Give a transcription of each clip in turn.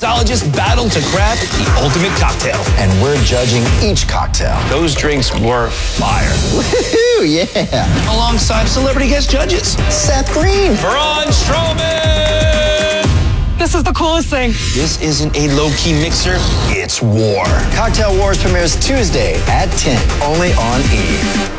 Mixologists battle to craft the ultimate cocktail. And we're judging each cocktail. Those drinks were fire. Woohoo, yeah. Alongside celebrity guest judges. Seth Green. Braun Strowman. This is the coolest thing. This isn't a low-key mixer, it's war. Cocktail Wars premieres Tuesday at 10, only on E!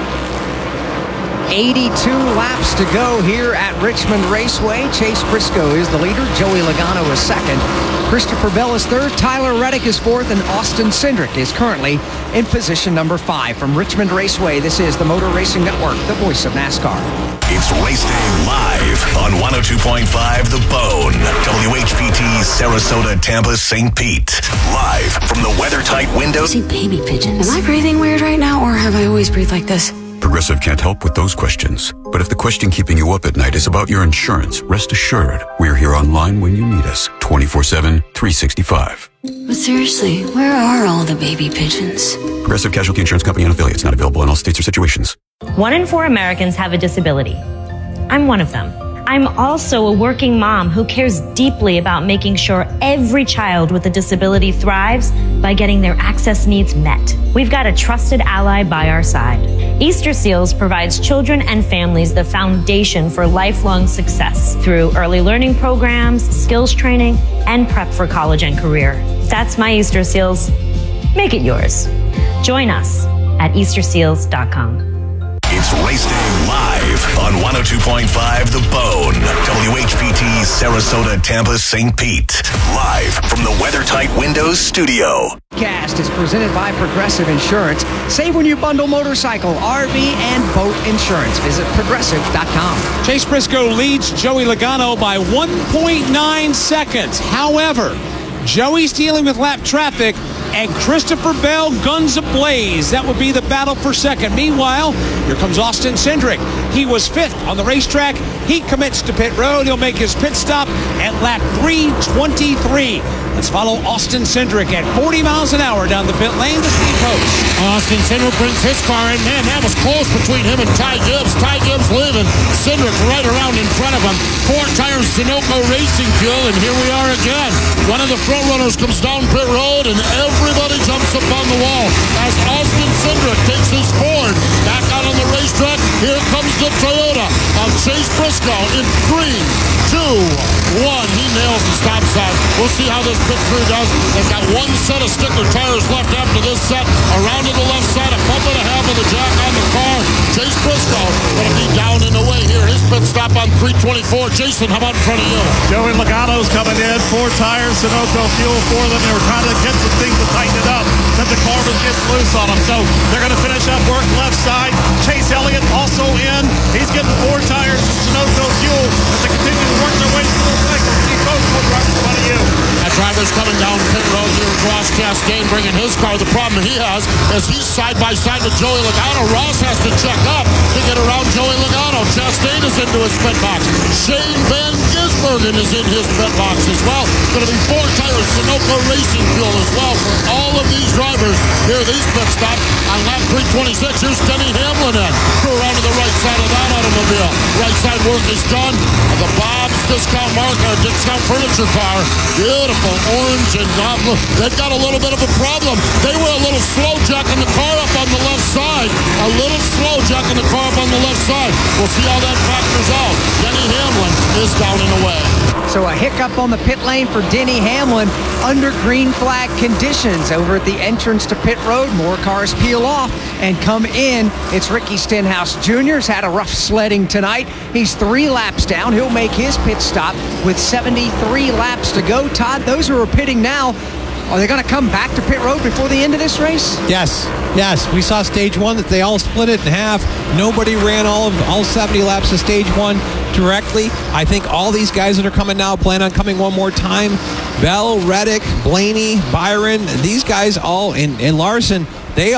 82 laps to go here at Richmond Raceway. Chase Briscoe is the leader. Joey Logano is second. Christopher Bell is third. Tyler Reddick is fourth. And Austin Cindric is currently in position number 5. From Richmond Raceway, this is the Motor Racing Network, the voice of NASCAR. It's Race Day live on 102.5 The Bone. WHPT, Sarasota, Tampa, St. Pete. Live from the weather-tight windows. See baby pigeons. Am I breathing weird right now, or have I always breathed like this? Progressive can't help with those questions. But if the question keeping you up at night is about your insurance, rest assured, we're here online when you need us. 24/7, 365. But seriously, where are all the baby pigeons? Progressive Casualty Insurance Company and affiliates, not available in all states or situations. 1 in 4 Americans have a disability. I'm one of them. I'm also a working mom who cares deeply about making sure every child with a disability thrives by getting their access needs met. We've got a trusted ally by our side. Easter Seals provides children and families the foundation for lifelong success through early learning programs, skills training, and prep for college and career. That's my Easter Seals. Make it yours. Join us at easterseals.com. It's Race Day live on 102.5 The Bone. WHPT, Sarasota, Tampa, St. Pete. Live from the weather-tight Windows studio. Cast is presented by Progressive Insurance. Save when you bundle motorcycle, RV, and boat insurance. Visit progressive.com. Chase Briscoe leads Joey Logano by 1.9 seconds. However, Joey's dealing with lap traffic, and Christopher Bell guns ablaze. That would be the battle for second. Meanwhile, here comes Austin Cindric. He was 5th on the racetrack. He commits to pit road. He'll make his pit stop at lap 3:23. Let's follow Austin Cindric at 40 miles an hour down the pit lane to Steve Post. Austin Cindric brings his car in. Man, that was close between him and Ty Gibbs. Ty Gibbs leaving. Cindric right around in front of him. 4 tires Sunoco Racing Fuel, and here we are again. One of the front runners comes down pit road, and everybody jumps up on the wall as Austin Cindric takes his Ford back out on the racetrack. Here comes the Toyota of Chase Briscoe in 3, 2, 1. He nails the stop sign. We'll see how this pit crew does. They've got 1 set of sticker tires left after this set. Around to the left side, a pump and a half of the jack on the car. Chase Briscoe going to be down and away here. His pit stop on 3:24. Jason, how about in front of you? Joey Logano's coming in. 4 tires, Sunoco fuel for them. They were trying to get some things to tighten it up. But the car was getting loose on them. So they're going to finish up work left side. Chase Elliott also in. He's getting 4 tires from Sunoco fuel as they continue to work their way through the cycle. Steve Post will right in front of you. That driver's coming down pit road here. Ross Chastain bringing his car. The problem he has is he's side by side with Joey Logano. Ross has to check up to get around Joey Logano. Chastain is into his pit box. Shane Van Gisbergen is in his pit box as well. Going to be 4 tires Sunoco Racing Fuel as well for all of these drivers. Here are these pit stops on lap 3:26. Here's Denny Hamlin in. Go around to the right side of that automobile. Right side work is done. The Bob's Discount Furniture car. Beautiful orange and goblin. They've got a little bit of a problem. They were a little slow jacking the car up on the left side. A little slow jacking the car up on the left side. We'll see how that factors out. Denny Hamlin is down and away. So a hiccup on the pit lane for Denny Hamlin under green flag conditions. Over at the entrance to pit road, more cars peel off and come in. It's Ricky Stenhouse Jr. has had a rough sledding tonight. He's 3 laps down. He'll make his pit stop with 73 laps to go. Todd, those who are pitting now, are they going to come back to pit road before the end of this race? Yes. We saw stage 1 that they all split it in half. Nobody ran all 70 laps of stage 1 directly. I think all these guys that are coming now plan on coming one more time. Bell, Reddick, Blaney, Byron, these guys all, and Larson, they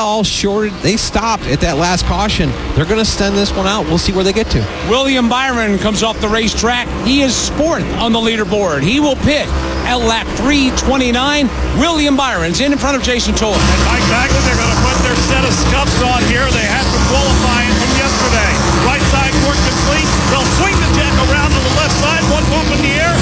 stopped at that last caution. They're going to send this one out. We'll see where they get to. William Byron comes off the racetrack. He is 4th on the leaderboard. He will pit at lap 3:29. William Byron's in front of Jason Toll. And Mike Bagley, they're going to put their set of scuffs on here. They had some qualifying from yesterday. Right side work complete. They'll swing the jack around to the left side. One move in the air.